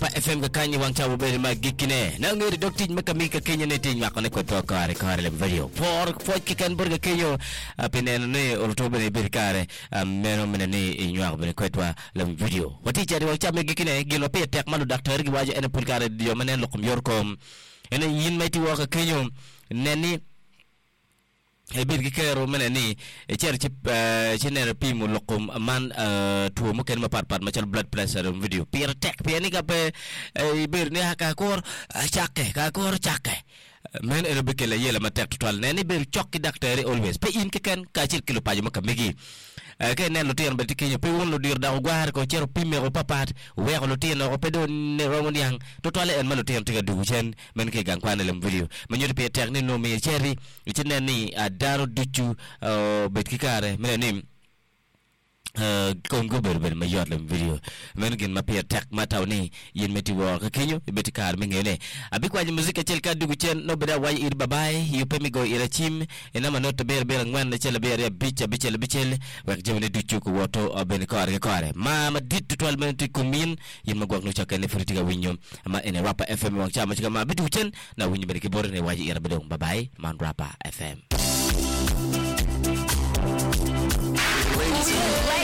pa FM ka kanya wang chawo be magikine na ngiri dokti makamika Kenya neti ngako ne kweto kare le video for kikan burga Kenya pinene ne Oktober ne birkare meno menene nyako be kwetwa le video wati chari wa chame gikine gilo pe tek malu doctor gi waje ene pulkare dio menen lokum yorkom ene yin mayti wa ka Kenya neni bir gi kero menene cher chinere pimu lokum man tuo mo ken ma pat ma chal blood pressure video pir tek pe ni ka pe bir ni ka kor chakke men ene bekele yela ma tek total neni bir chokki doctor always pe in ken ka chir kilo paju ma kamigi ke nen lo tien beti Kenya pe won lo dir da gwar ko chero pimero papat we ko lo tien ko pedo ne rongon yang total en ma lo tien tiga du chen men ke gang kwane lem video men nyoti pe tek ni no me cheri itene ni adaro duchu beti kare men ni Kongo berber ma yot lem video men gin ma pe tek ma tawni yin meti wo ka Kenya beti kar mi ngene abi kwa ji muzika chel ka dugu chen no beda way ir babay yu pe mi go ira chim ena ma not ber ngwan na chel ber bichel wak jemne duchu ko woto ben kare ma dit tol men ti kumin yin ma gok no chakane fritiga winyo ma ene Rapa FM wak chama chiga ma bitu chen na winyo ber ki bor ne way ir bedong babay man Rapa FM.